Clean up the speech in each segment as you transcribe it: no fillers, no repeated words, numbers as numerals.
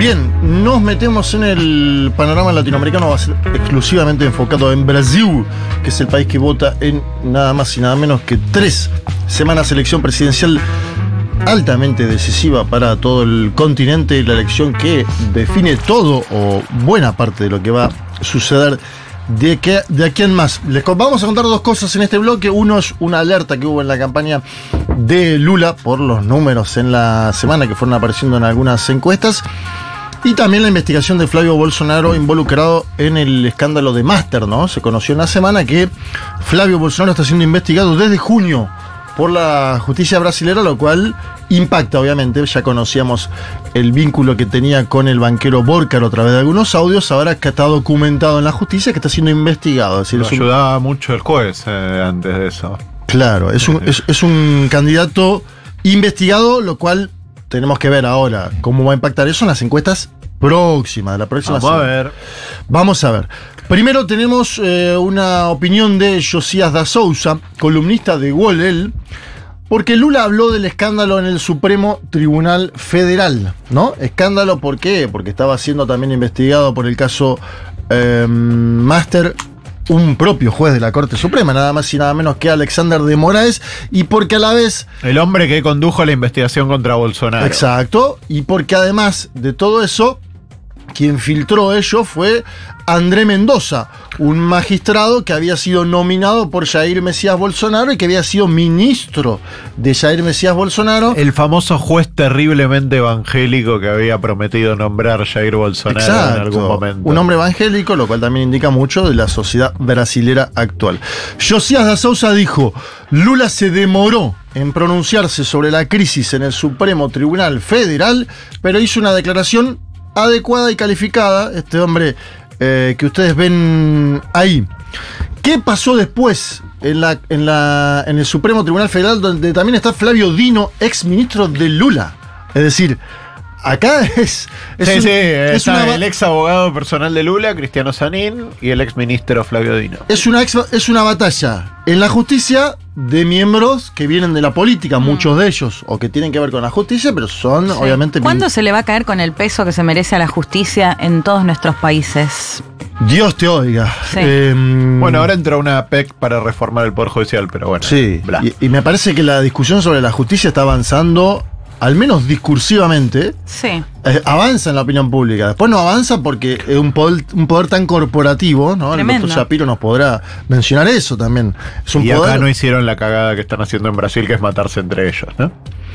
Bien, nos metemos en el panorama latinoamericano, va a ser exclusivamente enfocado en Brasil, que es el país que vota en nada más y nada menos que 3 semanas elección presidencial altamente decisiva para todo el continente, la elección que define todo o buena parte de lo que va a suceder de aquí en más. Vamos a contar 2 cosas en este bloque. Uno es una alerta que hubo en la campaña de Lula por los números en la semana que fueron apareciendo en algunas encuestas. Y también la investigación de Flavio Bolsonaro involucrado en el escándalo de Master, ¿no? Se conoció en la semana que Flavio Bolsonaro está siendo investigado desde junio por la justicia brasilera, lo cual impacta, obviamente. Ya conocíamos el vínculo que tenía con el banquero Borcaro a través de algunos audios, ahora que está documentado en la justicia, que está siendo investigado. Es decir, lo ayudaba mucho el juez antes de eso. Claro, es un candidato investigado, lo cual tenemos que ver ahora cómo va a impactar eso en las encuestas próximas, de la próxima semana. Vamos a ver. Primero tenemos una opinión de Josías da Souza, columnista de Gol, porque Lula habló del escándalo en el Supremo Tribunal Federal, ¿no? Escándalo, ¿por qué? Porque estaba siendo también investigado por el caso Master un propio juez de la Corte Suprema, nada más y nada menos que Alexander de Moraes, y porque a la vez... El hombre que condujo la investigación contra Bolsonaro. Exacto, y porque además de todo eso, quien filtró ello fue André Mendoza, un magistrado que había sido nominado por Jair Mesías Bolsonaro y que había sido ministro de Jair Mesías Bolsonaro. El famoso juez terriblemente evangélico que había prometido nombrar Jair Bolsonaro. Exacto, en algún momento. Un hombre evangélico, lo cual también indica mucho de la sociedad brasilera actual. Josías da Souza dijo: Lula se demoró en pronunciarse sobre la crisis en el Supremo Tribunal Federal, pero hizo una declaración adecuada y calificada, este hombre que ustedes ven ahí. ¿Qué pasó después en el Supremo Tribunal Federal, donde también está Flavio Dino, ex ministro de Lula? Es decir, acá es el ex abogado personal de Lula, Cristiano Zanin, y el ex ministro Flavio Dino. Es una batalla en la justicia de miembros que vienen de la política, muchos de ellos, o que tienen que ver con la justicia, pero son obviamente... ¿Cuándo se le va a caer con el peso que se merece a la justicia en todos nuestros países? Dios te oiga. Sí. Bueno, ahora entró una PEC para reformar el Poder Judicial, pero bueno. Sí, y me parece que la discusión sobre la justicia está avanzando, al menos discursivamente. Sí. Avanza en la opinión pública. Después no avanza porque es un poder tan corporativo, ¿no? Tremendo. El doctor Shapiro nos podrá mencionar eso también. Es un y poder... acá no hicieron la cagada que están haciendo en Brasil, que es matarse entre ellos, ¿no?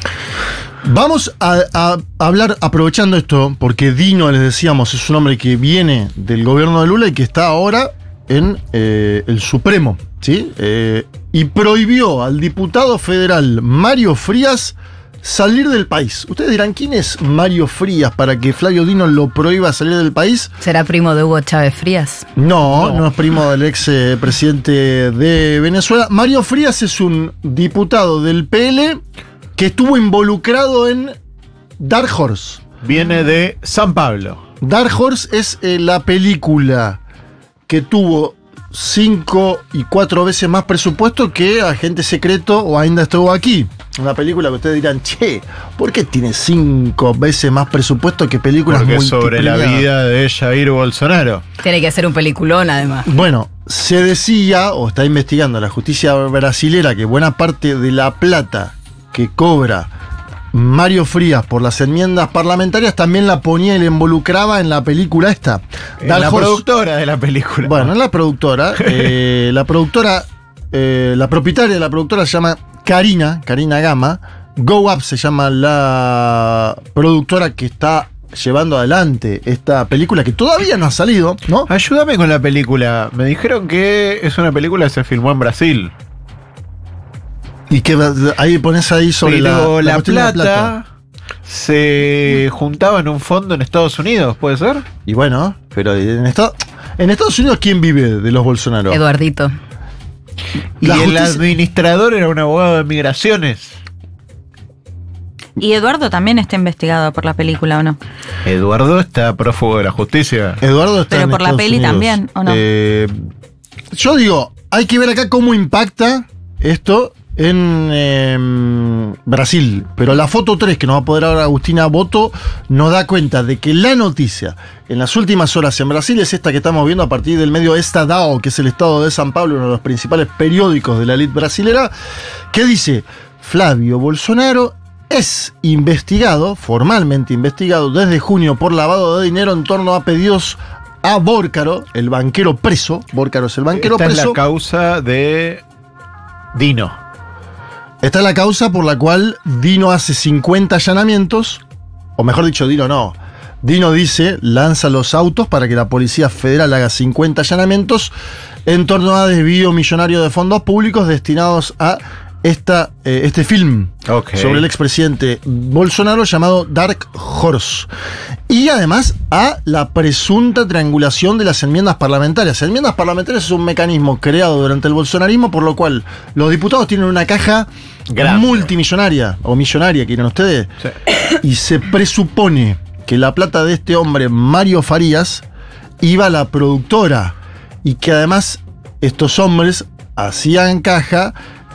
Vamos a hablar, aprovechando esto, porque Dino, les decíamos, es un hombre que viene del gobierno de Lula y que está ahora en el Supremo, ¿sí? Y prohibió al diputado federal Mario Frías salir del país. Ustedes dirán, ¿quién es Mario Frías para que Flavio Dino lo prohíba salir del país? ¿Será primo de Hugo Chávez Frías? No es primo del ex presidente de Venezuela. Mario Frías es un diputado del PL que estuvo involucrado en Dark Horse. Viene de San Pablo. Dark Horse es la película que tuvo 5 y 4 veces más presupuesto que Agente Secreto o Ainda Estuvo Aquí. Una película que ustedes dirán, che, ¿por qué tiene 5 veces más presupuesto que películas Porque sobre la vida de Jair Bolsonaro. Tiene que ser un peliculón, además. Bueno, se decía, o está investigando la justicia brasilera, que buena parte de la plata que cobra Mario Frías por las enmiendas parlamentarias también la ponía y le involucraba en la película esta. La productora de la película. Bueno, la productora, la propietaria de la productora se llama Karina Gama. Go Up se llama la productora que está llevando adelante esta película que todavía no ha salido, ¿no? Ayúdame con la película. Me dijeron que es una película que se filmó en Brasil. Y que ahí pones ahí sobre pero la plata se juntaba en un fondo en Estados Unidos, ¿puede ser? Y bueno, pero en Estados Unidos, ¿quién vive de los Bolsonaro? Eduardito. Y el administrador era un abogado de migraciones. ¿Y Eduardo también está investigado por la película o no? Eduardo está prófugo de la justicia. Eduardo está pero en por la Estados peli Unidos. También, ¿o no? Yo digo, hay que ver acá cómo impacta esto en Brasil. Pero la foto 3 que nos va a poder ahora Agustina Boto nos da cuenta de que la noticia en las últimas horas en Brasil es esta que estamos viendo a partir del medio Estadão, que es el Estado de São Paulo, uno de los principales periódicos de la elite brasilera, que dice: Flavio Bolsonaro es investigado, formalmente investigado, desde junio por lavado de dinero en torno a pedidos a Bórcaro, el banquero preso. Bórcaro es el banquero preso. Esta es la causa de Dino. Esta es la causa por la cual Dino hace 50 allanamientos, o mejor dicho, Dino no. Dino dice, lanza los autos para que la Policía Federal haga 50 allanamientos en torno a desvío millonario de fondos públicos destinados a este film sobre el expresidente Bolsonaro llamado Dark Horse. Y además a la presunta triangulación de las enmiendas parlamentarias. Enmiendas parlamentarias es un mecanismo creado durante el bolsonarismo, por lo cual los diputados tienen una caja multimillonaria, o millonaria, quieren ustedes, sí. Y se presupone que la plata de este hombre, Mario Farías, iba a la productora, y que además estos hombres hacían caja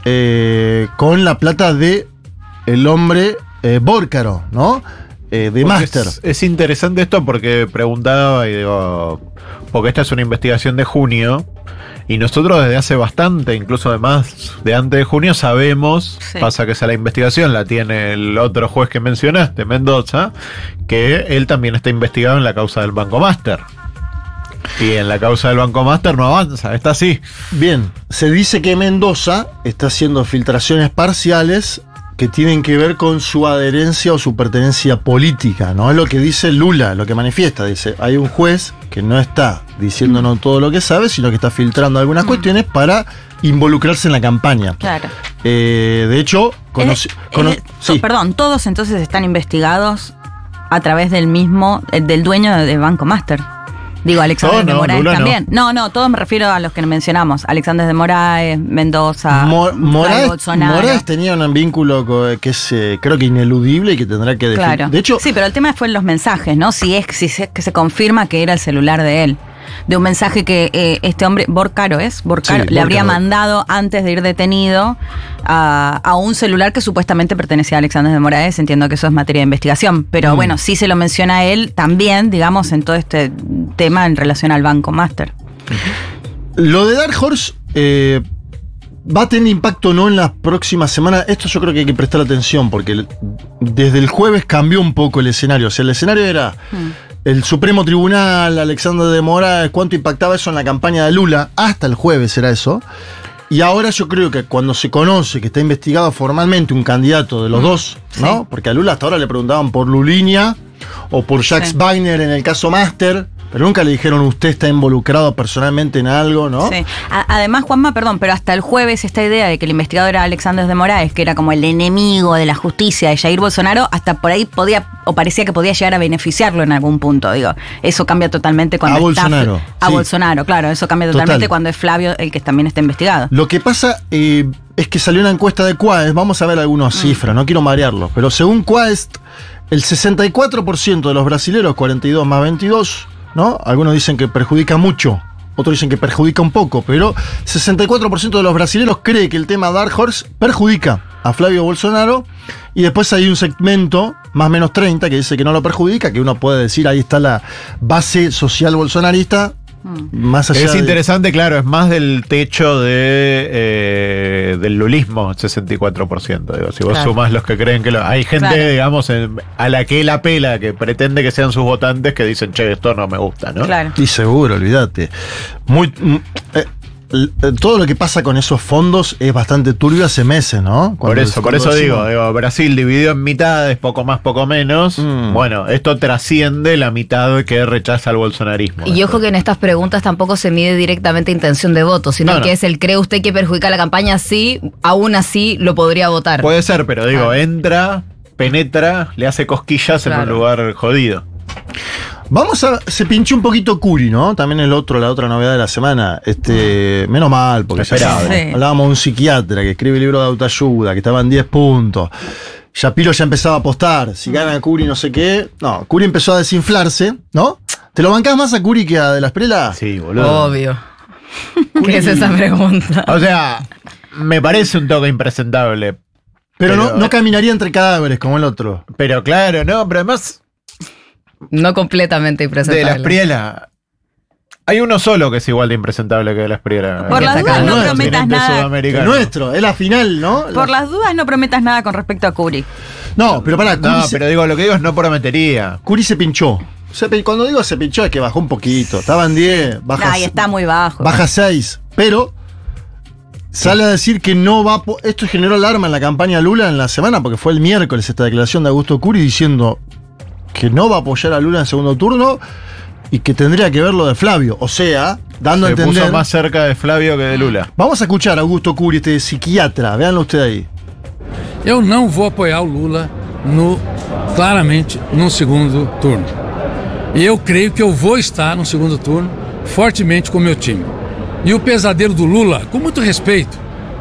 con la plata de el hombre Bórcaro, ¿no? De Master. Es interesante esto porque preguntaba y digo, porque esta es una investigación de junio y nosotros desde hace bastante, incluso además de antes de junio, sabemos, sí. Pasa que esa la investigación la tiene el otro juez que mencionaste, Mendoza, que él también está investigado en la causa del Banco Master. Y en la causa del Banco Master no avanza, está así. Bien, se dice que Mendoza está haciendo filtraciones parciales que tienen que ver con su adherencia o su pertenencia política, ¿no? Es lo que dice Lula, lo que manifiesta. Dice, hay un juez que no está diciéndonos todo lo que sabe, sino que está filtrando algunas cuestiones para involucrarse en la campaña. Claro. De hecho, sí. Perdón, todos entonces están investigados a través del dueño de Banco Master. Digo, Alexander de Moraes Lula también. No, todos me refiero a los que mencionamos. Alexander de Moraes, Mendoza, Moraes tenía un vínculo que es, creo que ineludible y que tendrá que definir. Claro. De hecho, sí, pero el tema fue en los mensajes, ¿no? Si es que se confirma que era el celular de él. De un mensaje que este hombre, Bórcaro, le habría mandado antes de ir detenido a un celular que supuestamente pertenecía a Alexander de Moraes. Entiendo que eso es materia de investigación, pero bueno, sí se lo menciona a él también, digamos, en todo este tema en relación al Banco Master. Lo de Dark Horse va a tener impacto no en las próximas semanas. Esto yo creo que hay que prestar atención porque desde el jueves cambió un poco el escenario. O sea, el escenario era el Supremo Tribunal, Alexander de Moraes, cuánto impactaba eso en la campaña de Lula. Hasta el jueves era eso. Y ahora yo creo que cuando se conoce que está investigado formalmente un candidato de los dos, ¿no? Sí. Porque a Lula hasta ahora le preguntaban por Lulinia o por Jacques Wagner en el caso Master, pero nunca le dijeron usted está involucrado personalmente en algo, ¿no? Sí. Además, Juanma, perdón, pero hasta el jueves esta idea de que el investigador era Alexander de Moraes, que era como el enemigo de la justicia de Jair Bolsonaro, hasta por ahí podía, o parecía que podía llegar a beneficiarlo en algún punto, digo. Eso cambia totalmente cuando Bolsonaro. A Bolsonaro, claro, eso cambia totalmente cuando es Flavio el que también está investigado. Lo que pasa es que salió una encuesta de Quaest, vamos a ver algunas cifras, no quiero marearlos, pero según Quaest, el 64% de los brasileros, 42 más 22, ¿no? Algunos dicen que perjudica mucho, otros dicen que perjudica un poco, pero 64% de los brasileños cree que el tema Dark Horse perjudica a Flavio Bolsonaro, y después hay un segmento, más o menos 30, que dice que no lo perjudica, que uno puede decir, ahí está la base social bolsonarista. Más allá es interesante, claro, es más del techo del lulismo, 64%. Digo, si vos sumás los que creen que hay gente, digamos, a la que él apela, que pretende que sean sus votantes, que dicen, che, esto no me gusta, ¿no? Claro. Y seguro, olvídate. Todo lo que pasa con esos fondos es bastante turbio hace meses, ¿no? Por eso digo, Brasil dividido en mitades, poco más, poco menos. Bueno, esto trasciende la mitad que rechaza el bolsonarismo. Y ojo que en estas preguntas tampoco se mide directamente intención de voto, sino que es el ¿cree usted que perjudica la campaña? Sí, aún así lo podría votar. Puede ser, pero digo, entra, penetra, le hace cosquillas en un lugar jodido. Se pinchó un poquito Curi, ¿no? También la otra novedad de la semana. Menos mal, porque hablábamos de un psiquiatra que escribe libros de autoayuda, que estaba en 10 puntos. Shapiro ya empezaba a apostar. Si gana Curi no sé qué. No, Curi empezó a desinflarse, ¿no? ¿Te lo bancás más a Curi que a De la Esprela? Sí, boludo. Obvio. ¿Qué es esa pregunta? O sea, Me parece un toque impresentable. Pero no caminaría entre cadáveres como el otro. Pero claro, no, pero además... No completamente impresentable. De la Espriella... Hay uno solo que es igual de impresentable que de la Espriella. Por las dudas no prometas nada. El nuestro, es la final, ¿no? Por las dudas no prometas nada con respecto a Curi. No, pero pará, Curi pero digo, lo que digo es no prometería. Curi se pinchó. Cuando digo se pinchó es que bajó un poquito. Estaban 10, baja... Y está muy bajo. Baja 6, pero... Sale a decir que no va... Esto generó alarma en la campaña Lula en la semana, porque fue el miércoles esta declaración de Augusto Curi diciendo que no va a apoyar a Lula en segundo turno y que tendría que ver lo de Flavio. O sea, dando a entender... Se puso más cerca de Flavio que de Lula. Vamos a escuchar a Augusto Curi, este psiquiatra. Véanlo usted ahí. Eu não vou apoiar o Lula claramente no segundo turno. E eu creio que eu vou estar no segundo turno fortemente com o meu time. E o pesadelo do Lula, com muito respeito,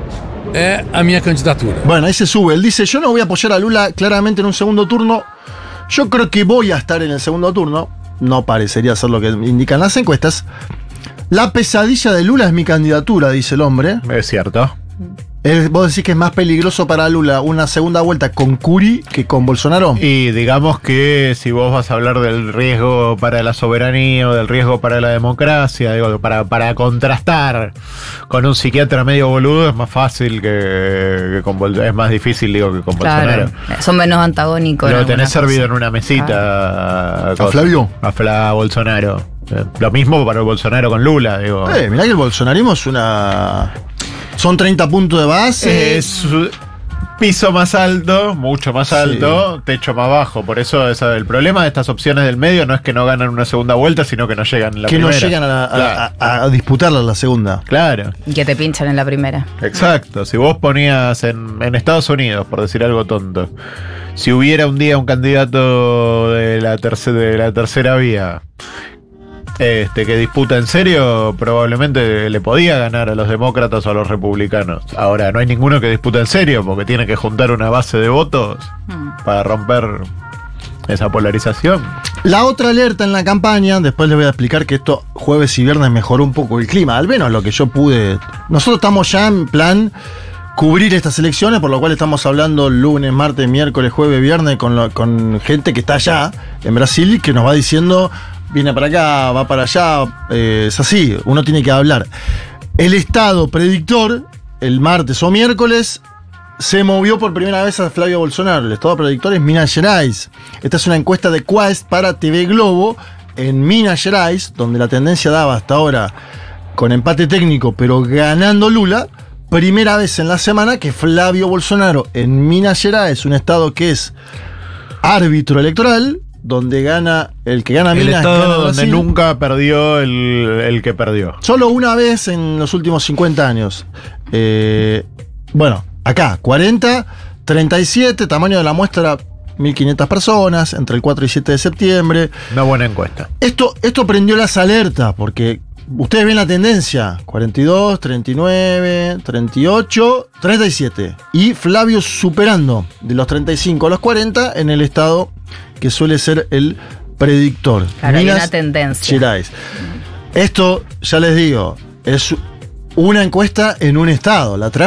é a minha candidatura. Bueno, ahí se sube. Él dice, yo no voy a apoyar a Lula claramente en un segundo turno. Yo creo que voy a estar en el segundo turno. No parecería ser lo que indican las encuestas. La pesadilla de Lula es mi candidatura, dice el hombre. Es cierto. Vos decís que es más peligroso para Lula una segunda vuelta con Curi que con Bolsonaro. Y digamos que si vos vas a hablar del riesgo para la soberanía o del riesgo para la democracia, digo, para contrastar con un psiquiatra medio boludo es más fácil que con Bolsonaro. Es más difícil, digo, que con Bolsonaro. Son menos antagónicos. Lo tenés servido en una mesita. ¿A Flavio? A Bolsonaro. Lo mismo para el Bolsonaro con Lula, digo. Mirá que el bolsonarismo es una... Son 30 puntos de base. Es piso más alto, mucho más alto, techo más bajo. Por eso el problema de estas opciones del medio no es que no ganan una segunda vuelta, sino que no llegan en la primera. Que no llegan a disputarla en la segunda. Claro. Y que te pinchan en la primera. Exacto. Si vos ponías en Estados Unidos, por decir algo tonto, si hubiera un día un candidato de la tercera vía que disputa en serio, probablemente le podía ganar a los demócratas o a los republicanos. Ahora, no hay ninguno que disputa en serio porque tiene que juntar una base de votos para romper esa polarización. La otra alerta en la campaña, después les voy a explicar que esto jueves y viernes mejoró un poco el clima, al menos lo que yo pude. Nosotros estamos ya en plan cubrir estas elecciones, por lo cual estamos hablando lunes, martes, miércoles, jueves, viernes con gente que está allá en Brasil y que nos va diciendo... Viene para acá, va para allá, es así, uno tiene que hablar. El estado predictor, el martes o miércoles, se movió por primera vez a Flavio Bolsonaro. El estado predictor es Minas Gerais. Esta es una encuesta de Quest para TV Globo en Minas Gerais, donde la tendencia daba hasta ahora con empate técnico, pero ganando Lula. Primera vez en la semana que Flavio Bolsonaro en Minas Gerais, un estado que es árbitro electoral, donde gana el que gana Minas. El estado gana donde nunca perdió el que perdió. Solo una vez en los últimos 50 años. Bueno, acá, 40, 37, tamaño de la muestra 1.500 personas, entre el 4 y 7 de septiembre. Una buena encuesta. Esto prendió las alertas, porque ustedes ven la tendencia, 42, 39, 38, 37. Y Flavio superando de los 35 a los 40 en el estado que suele ser el predictor. Claro, Minas hay una tendencia. Gerais. Esto, ya les digo, es una encuesta en un estado. La